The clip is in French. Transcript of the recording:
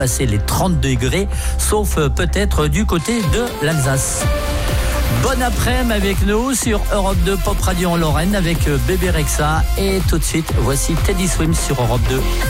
passer les 30 degrés, sauf peut-être du côté de l'Alsace. Bon après-midi avec nous sur Europe 2 Pop Radio en Lorraine avec Bébé Rexha. Et tout de suite, voici Teddy Swims sur Europe 2.